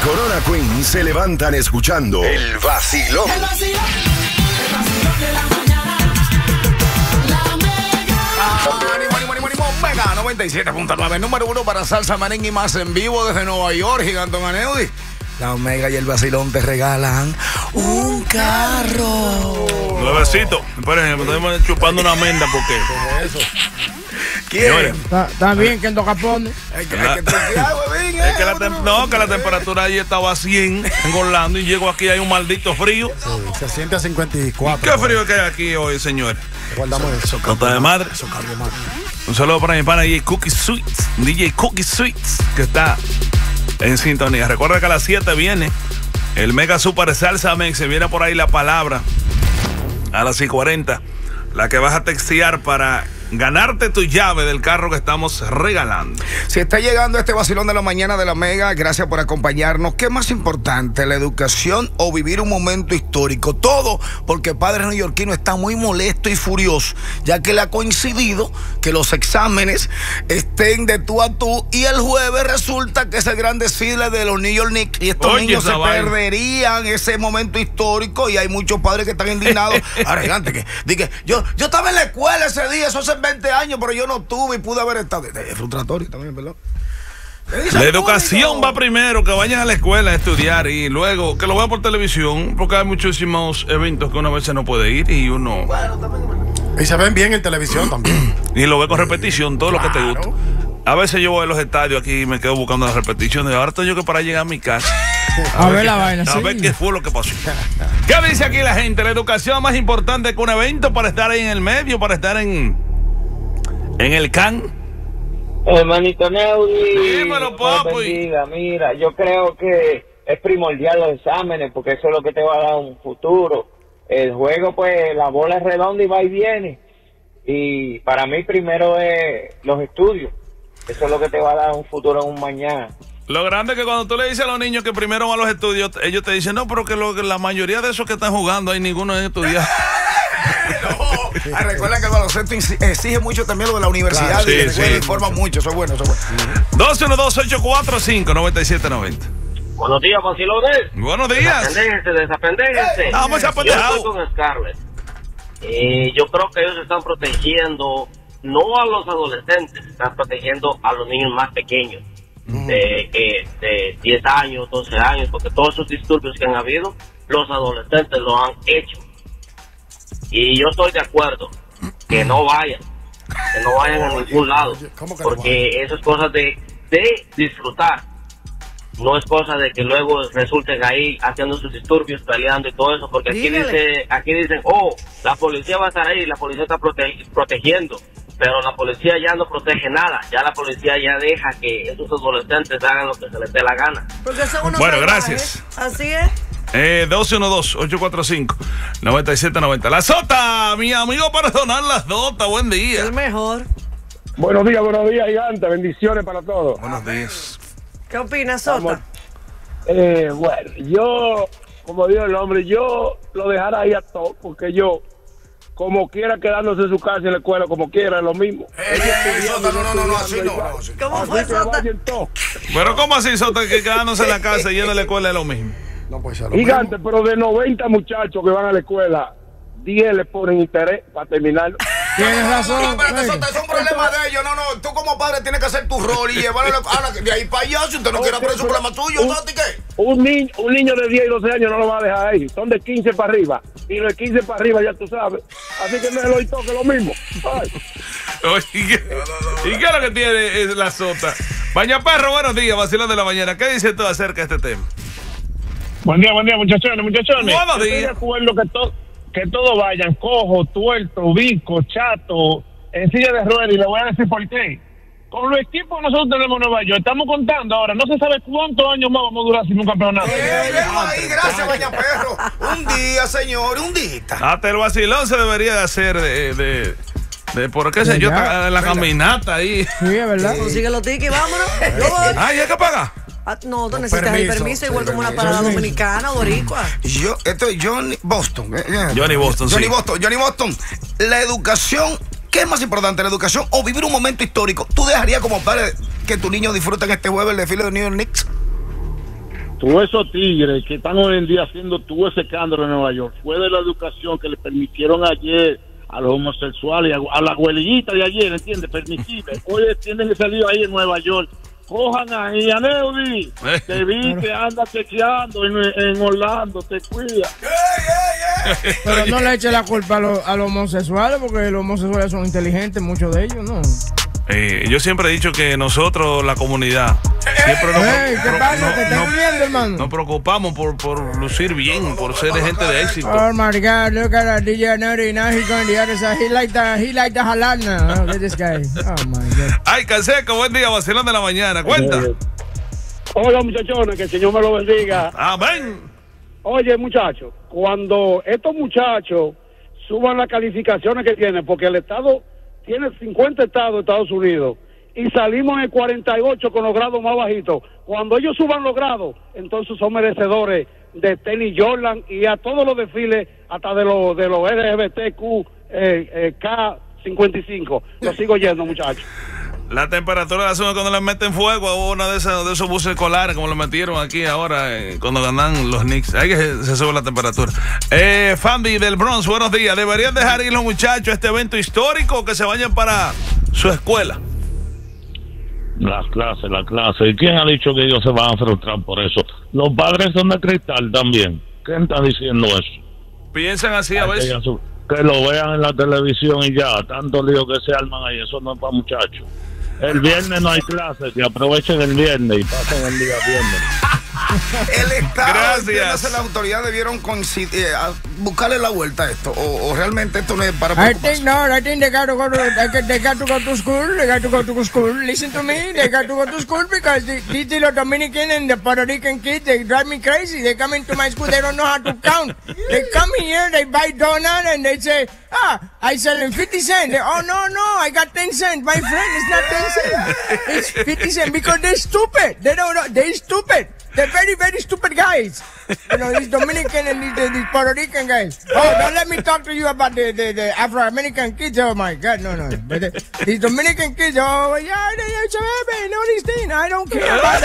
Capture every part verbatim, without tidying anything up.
Corona Queen se levantan escuchando el vacilón. El vacilón, el vacilón de la mañana. La Mega. Money, money, money, money, Mega noventa y siete punto nueve, número uno para salsa, merengue y más en vivo desde Nueva York, Gigantón Aneudi. La Omega y el vacilón te regalan un carro. Nuevecito. Por ejemplo, estamos chupando una menda porque. ¿Qué es eso? ¿Quién? Está bien que en Docapone. Es que, es que, bien, es que la tem- no, que la temperatura ahí estaba a cien en Orlando y llego aquí hay un maldito frío. Sí, se siente a cincuenta y cuatro. ¿Qué frío que hay aquí hoy, señor? Guardamos eso. Nota de madre. Eso cambia más. Un saludo para mi pana D J Cookie Sweets. D J Cookie Sweets, que está en sintonía. Recuerda que a las siete viene el Mega Super Salsa Mix. Se viene por ahí la palabra a las seis cuarenta. La que vas a textear para ganarte tu llave del carro que estamos regalando. Si está llegando este vacilón de la mañana de la Mega, gracias por acompañarnos. ¿Qué es más importante, la educación o vivir un momento histórico? Todo porque Padres Neoyorquinos está muy molesto y furioso, ya que le ha coincidido que los exámenes estén de tú a tú y el jueves resulta que es el gran desfile de los New York Knicks y estos Oye, niños se vaina. perderían ese momento histórico y hay muchos padres que están indignados. Ahora, gigante, que, que yo, yo estaba en la escuela ese día, eso hace veinte años, pero yo no tuve y pude haber estado. Es frustratorio también, ¿verdad? La educación va primero, que vayan a la escuela a estudiar y luego que lo vean por televisión, porque hay muchísimos eventos que una vez se no puede ir y uno... Y se ven bien en televisión también. Y lo ve con repetición, todo Claro. lo que te gusta. A veces yo voy a los estadios aquí y me quedo buscando las repeticiones. Ahora tengo yo que para llegar a mi casa. A ver la vaina, A sí. ver qué fue lo que pasó. ¿Qué dice aquí la gente? La educación es más importante que un evento para estar ahí en el medio, para estar en, en el can. Hermanito Neudi, Dímelo, Dios papi. bendiga. Mira, yo creo que es primordial los exámenes porque eso es lo que te va a dar un futuro. El juego, pues, la bola es redonda y va y viene. Y para mí primero es los estudios. Eso es lo que te va a dar un futuro en un mañana. Lo grande es que cuando tú le dices a los niños que primero van a los estudios, ellos te dicen, no, pero que, lo, que la mayoría de esos que están jugando, hay ninguno en estudiar. No. Ah, recuerda que el baloncesto exige mucho también lo de la universidad. Claro, y sí, la sí. informa mucho, eso es bueno, eso es bueno. dos uno dos, ocho cuatro cinco, nueve siete nueve cero. Buenos días, vacilones. Buenos días. Desapendéjense, desapendéjense. Vamos a Yo pendejo. estoy con Scarlett. Eh, yo creo que ellos están protegiendo no a los adolescentes, están protegiendo a los niños más pequeños, de, eh, de diez años, doce años, porque todos esos disturbios que han habido, los adolescentes lo han hecho. Y yo estoy de acuerdo que no vayan, que no vayan a ningún lado, ¿Cómo que no porque eso es cosa de, de disfrutar. No es cosa de que luego resulten ahí haciendo sus disturbios, peleando y todo eso, porque aquí dice, aquí dicen, oh, la policía va a estar ahí, la policía está prote- protegiendo, pero la policía ya no protege nada, ya la policía ya deja que esos adolescentes hagan lo que se les dé la gana. Porque son unos Bueno, salvajes. gracias. Así es. Eh, dos uno dos, ocho cuatro cinco, nueve siete nueve cero. La Sota, mi amigo para donar la Sota, buen día. El mejor. Buenos días, buenos días, gigante. Bendiciones para todos. Buenos días. ¿Qué opinas, Sota? Eh, bueno, yo, como dijo el hombre, yo lo dejara ahí a todo, porque yo, como quiera quedándose en su casa y en la escuela, como quiera, es lo mismo. Eh, eh, Sota, no, no, no, no, así no. no, así. ¿Cómo fue, Así que Sota? vayan todos. Pero ¿cómo así, Sota, que quedándose en la casa y yendo a la escuela es lo mismo? No puede ser lo Gigante, mismo. pero de noventa muchachos que van a la escuela, diez le ponen interés para terminarlo. Tienes No, razón. espérate, Ey. Sota, es un problema de ellos. No, no, tú como padre tienes que hacer tu rol y llevarlo a la, de ahí para allá. Si usted no quiere hacer su problema tuyo, Un- Sota, ¿y qué? Un niño, un niño de diez y doce años no lo va a dejar ahí. Son de quince para arriba. Y los de quince para arriba ya tú sabes. Así que no es lo y toque lo mismo. Ay. Oye, ¿y qué, ¿y qué es lo que tiene es la Sota? Baña Perro, buenos días, vacilón de la mañana. ¿Qué dices tú acerca de este tema? Buen día, buen día, muchachones, muchachones. Buenos Estoy de días. acuerdo que, to que todos vayan, cojo, tuerto, bico, chato, en silla de ruedas, y le voy a decir por qué. Con los equipos que nosotros tenemos en Nueva York, estamos contando ahora, no se sabe cuántos años más vamos a durar sin un campeonato. Eh, bien ahí, gracias, Baña Perro. Un día, señor, un día. Hasta el vacilón se debería de hacer de... de, de por qué sé yo, Ya. la caminata ahí. Sí, es verdad. Consigue los tickets y vámonos. Yo voy. Ay, hay que pagar. Ah, no, tú necesitas el permiso, permiso, igual sí, como una permiso. parada Permiso. dominicana o boricua. Yo, esto es Johnny Boston. eh, eh. Johnny Boston, Johnny sí. Boston, Johnny Boston. La educación, ¿qué es más importante, la educación o vivir un momento histórico? ¿Tú dejarías como padre que tu niño disfrute en este jueves el desfile de New York Knicks? todos esos tigres que están hoy en día haciendo todo ese escándalo en Nueva York, fue de la educación que le permitieron ayer a los homosexuales, a, a la abuelita de ayer, ¿entiendes? Permisible. Hoy tienen que salir ahí en Nueva York. Cojan ahí, a Neudi. Te vi que anda chequeando en, en Orlando, te cuida. Pero no le eche la culpa a, lo, a los homosexuales, porque los homosexuales son inteligentes, muchos de ellos, ¿no? Eh, yo siempre he dicho que nosotros, la comunidad, siempre nos, Hey, ¿qué pro- pasa? no- ¿Te estás no- muriendo, hermano? nos preocupamos por, por lucir bien, por ser gente de éxito. Oh my God! Look at that D J Nutty. Now he going the other side. He like the he like the halal now. Oh, look at this guy. Oh my God. Ay, Canseco, buen día, vacilón de la mañana. Cuenta. Hola, muchachones, que el Señor me lo bendiga. Amén. Oye, muchachos, cuando estos muchachos suban las calificaciones que tienen, porque el Estado tiene cincuenta estados de Estados Unidos y salimos en el cuarenta y ocho con los grados más bajitos. Cuando ellos suban los grados, entonces son merecedores de tenis Jordan y a todos los desfiles, hasta de los de los L G B T Q eh, eh, K cincuenta y cinco. Lo sigo yendo, muchachos. La temperatura la sube cuando le meten fuego a uno de esos, de esos buses escolares, como lo metieron aquí ahora eh, cuando ganan los Knicks. Ahí que se, se sube la temperatura. Eh, Fandy del Bronx, buenos días. ¿Deberían dejar ir los muchachos a este evento histórico o que se vayan para su escuela? Las clases, la clase. ¿Y quién ha dicho que ellos se van a frustrar por eso? Los padres son de cristal también. ¿Quién está diciendo eso? Piensan así a veces. Que, que lo vean en la televisión y ya. Tanto lío que se arman ahí. Eso no es para muchachos. El viernes no hay clases. Que aprovechen el viernes y pasen el día viernes. El Estado, Gracias. entiéndase, las autoridades debieron coincidir, eh, a buscarle la vuelta a esto, o, o realmente esto no es para I preocuparse. think no. I think they got to go to they, they got to go to school. They got to go to school. Listen to me. They got to go to school because the, these little Dominican and the Puerto Rican kids, they drive me crazy. They come into my school. They don't know how to count. They come here. They buy donut and they say, ah, I sell them fifty cents. They, oh no no, I got ten cents. My friend, it's not ten cents. It's fifty cents because they're stupid. They don't know. They're stupid. They're very, very stupid guys. You know, these Dominican and these, these Puerto Rican guys. Oh, don't let me talk to you about the, the, the Afro-American kids. Oh, my God, no, no. But the, these Dominican kids, oh, yeah, they have to know these things. I don't care about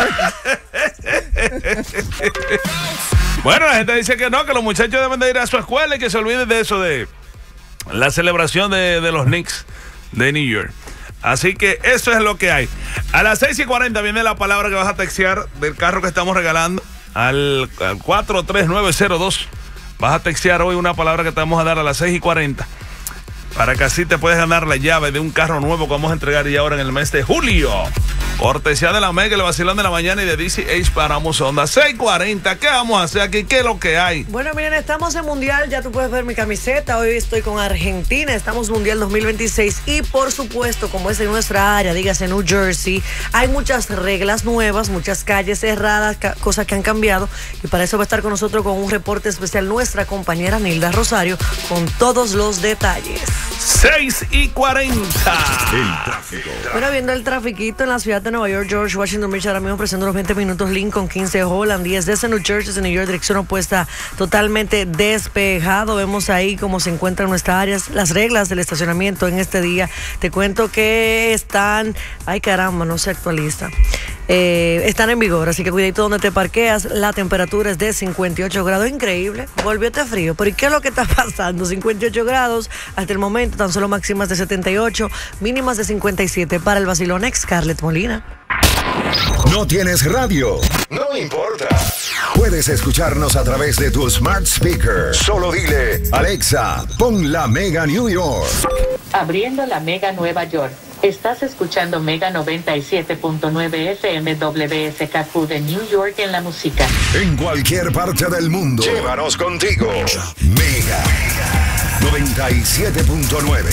that. Bueno, la gente dice que no, que los muchachos deben de ir a su escuela y que se olviden de eso, de la celebración de, de los Knicks de New York. Así que eso es lo que hay. A las seis y cuarenta viene la palabra que vas a textear del carro que estamos regalando al, al cuatro tres nueve cero dos. Vas a textear hoy una palabra que te vamos a dar a las seis y cuarenta. Para que así te puedes ganar la llave de un carro nuevo que vamos a entregar ya ahora en el mes de julio. Cortesía de la Mega, el vacilón de la mañana y de D C H para Musonda. seis cuarenta, ¿qué vamos a hacer aquí? ¿Qué es lo que hay? Bueno, miren, estamos en Mundial, ya tú puedes ver mi camiseta, hoy estoy con Argentina, estamos Mundial dos mil veintiséis y por supuesto, como es en nuestra área, dígase New Jersey, hay muchas reglas nuevas, muchas calles cerradas, ca- cosas que han cambiado y para eso va a estar con nosotros con un reporte especial nuestra compañera Nilda Rosario con todos los detalles. seis y cuarenta. Bueno, viendo el trafiquito en la ciudad de Nueva York, George Washington Bridge ahora mismo ofreciendo los veinte minutos, Lincoln quince, Holland diez, desde New Jersey, en New York, dirección opuesta, totalmente despejado. Vemos ahí cómo se encuentran nuestras áreas, las reglas del estacionamiento en este día. Te cuento que están, ay caramba, no se actualiza. Eh, están en vigor, así que cuidadito donde te parqueas. La temperatura es de cincuenta y ocho grados, increíble. Volvió este frío, pero ¿y qué es lo que está pasando? cincuenta y ocho grados hasta el momento, tan solo máximas de setenta y ocho, mínimas de cincuenta y siete para el vacilón ex Scarlett Molina. ¿No tienes radio? No importa. Puedes escucharnos a través de tu smart speaker. Solo dile, Alexa, pon la Mega New York. Abriendo la Mega Nueva York. Estás escuchando Mega noventa y siete punto nueve F M W S K Q de New York en la música. En cualquier parte del mundo. Llévanos contigo. Mega noventa y siete punto nueve.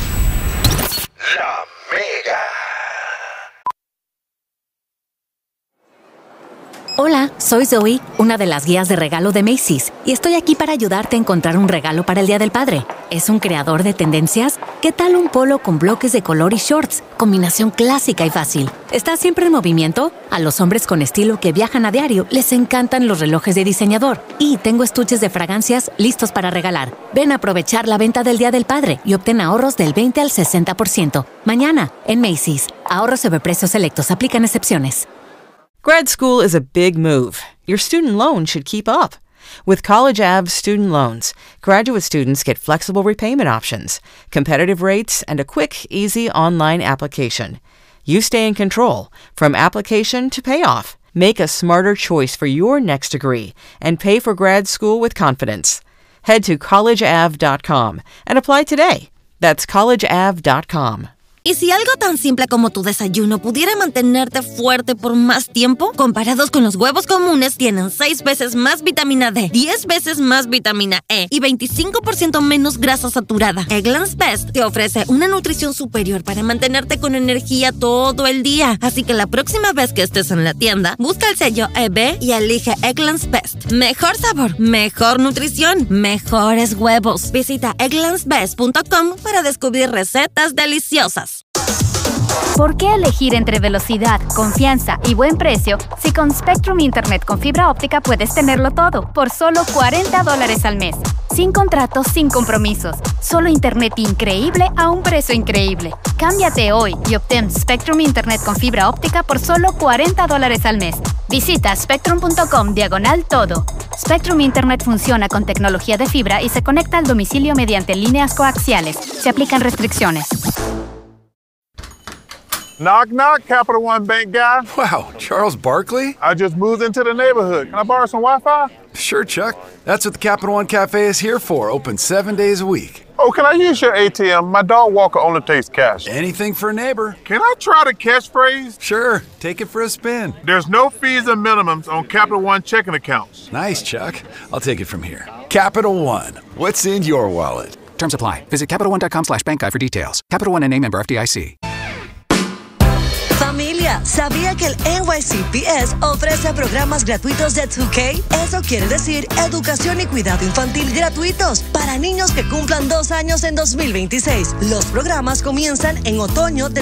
La Mega. Hola, soy Zoe, una de las guías de regalo de Macy's, y estoy aquí para ayudarte a encontrar un regalo para el Día del Padre. ¿Es un creador de tendencias? ¿Qué tal un polo con bloques de color y shorts? Combinación clásica y fácil. ¿Está siempre en movimiento? A los hombres con estilo que viajan a diario les encantan los relojes de diseñador. Y tengo estuches de fragancias listos para regalar. Ven a aprovechar la venta del Día del Padre y obtén ahorros del veinte al sesenta por ciento. Mañana, en Macy's. Ahorros sobre precios selectos. Aplican excepciones. Grad school is a big move. Your student loan should keep up. With College Ave student loans, graduate students get flexible repayment options, competitive rates, and a quick, easy online application. You stay in control from application to payoff. Make a smarter choice for your next degree and pay for grad school with confidence. Head to college ave dot com and apply today. That's college ave dot com. ¿Y si algo tan simple como tu desayuno pudiera mantenerte fuerte por más tiempo? Comparados con los huevos comunes, tienen seis veces más vitamina D, diez veces más vitamina E y veinticinco por ciento menos grasa saturada. Eggland's Best te ofrece una nutrición superior para mantenerte con energía todo el día. Así que la próxima vez que estés en la tienda, busca el sello E B y elige Eggland's Best. Mejor sabor, mejor nutrición, mejores huevos. Visita egglands best punto com para descubrir recetas deliciosas. ¿Por qué elegir entre velocidad, confianza y buen precio si con Spectrum Internet con fibra óptica puedes tenerlo todo por solo cuarenta dólares al mes? Sin contratos, sin compromisos. Solo internet increíble a un precio increíble. Cámbiate hoy y obtén Spectrum Internet con fibra óptica por solo cuarenta dólares al mes. Visita spectrum punto com diagonal todo. Spectrum Internet funciona con tecnología de fibra y se conecta al domicilio mediante líneas coaxiales. Se aplican restricciones. Knock, knock, Capital One Bank guy. Wow, Charles Barkley? I just moved into the neighborhood. Can I borrow some Wi-Fi? Sure, Chuck. That's what the Capital One Cafe is here for, open seven days a week. Oh, can I use your A T M? My dog Walker only takes cash. Anything for a neighbor. Can I try the catchphrase? Sure, take it for a spin. There's no fees and minimums on Capital One checking accounts. Nice, Chuck. I'll take it from here. Capital One. What's in your wallet? Terms apply. Visit Capital One dot com slash bank guide for details. Capital One N A member F D I C. Familia, ¿sabía que el N Y C P S ofrece programas gratuitos de dos K? Eso quiere decir educación y cuidado infantil gratuitos para niños que cumplan dos años en dos mil veintiséis. Los programas comienzan en otoño del